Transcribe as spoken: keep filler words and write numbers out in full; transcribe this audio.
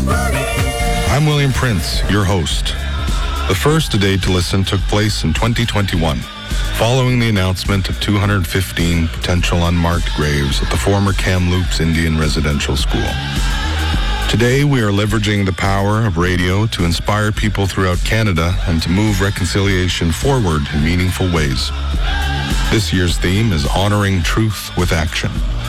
I'm William Prince, your host. The first A Day to Listen took place in twenty twenty-one, following the announcement of two hundred fifteen potential unmarked graves at the former Kamloops Indian Residential School. Today, we are leveraging the power of radio to inspire people throughout Canada and to move reconciliation forward in meaningful ways. This year's theme is Honoring Truth with Action.